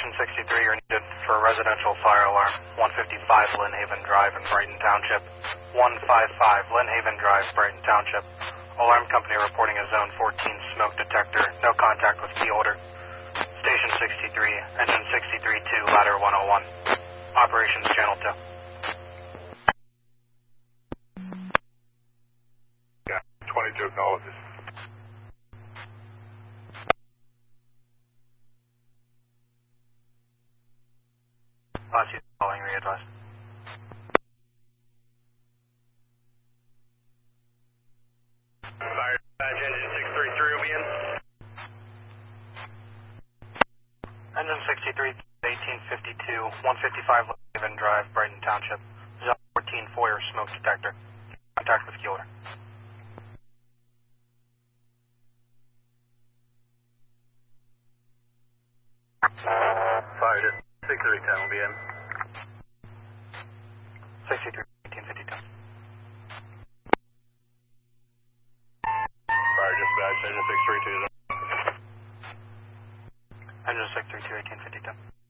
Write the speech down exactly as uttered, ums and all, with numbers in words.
Station sixty-three, you're needed for a residential fire alarm. one fifty-five Lynn Haven Drive in Brighton Township. one fifty-five Lynn Haven Drive, Brighton Township. Alarm company reporting a zone fourteen smoke detector. No contact with key holder. Station sixty-three, engine sixty-three two, ladder one oh one. Operations channel two. Yeah, twenty-two acknowledges. Last you calling, re-advised. Fire dispatch, engine six three three will be in. Engine sixty-three, eighteen fifty-two, one fifty-five Haven Drive, Brighton Township. Zone fourteen, foyer smoke detector. Contact with key holder. Fire dispatch, six three ten will be in. sixty-three, eighteen fifty-two. Fire dispatch, engine six three two. Engine six three two, eighteen fifty-two.